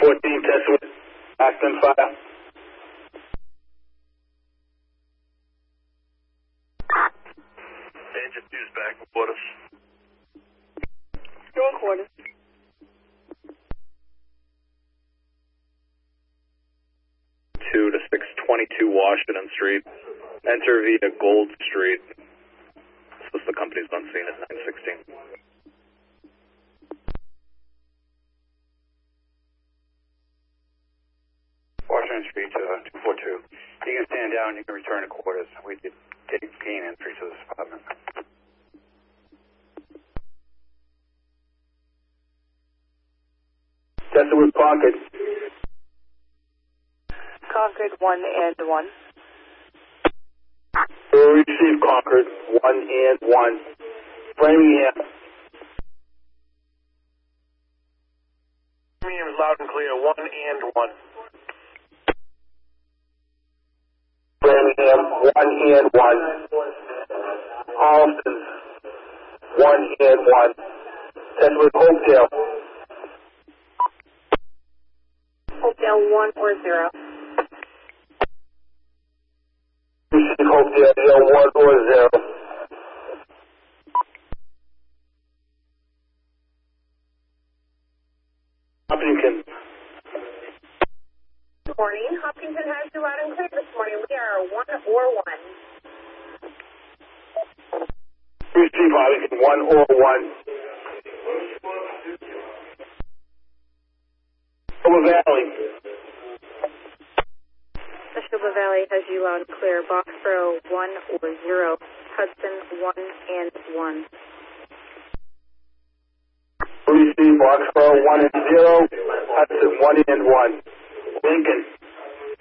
14, test with Aspen Fire. Engine 2's back with quarters. Your quarters. 2 to 622 Washington Street. Enter via Gold Street. This is the company's on scene at 916. Washington Street, 242. You can stand down, you can return to quarters. We did gain entry to this apartment. Test with Concord. Concord 1 and 1. Receive Concord 1 and 1. Framingham. Framingham is loud and clear, 1 and 1. Framingham 1 and 1. Alston 1 and 1. Test with Hopedale. Hopedale 1 or 0. Receive Hopedale 1 or 0. Hopkinton. Good morning. Hopkinton has you loud and clear this morning. We are 1 or 1. Receive Hopkinton 1 or 1. Silver Valley. Neshoba Valley has you loud and clear. Boxborough 1 or 0. Hudson 1 and 1. Receive Boxborough 1 and 0. Hudson 1 and 1. Lincoln.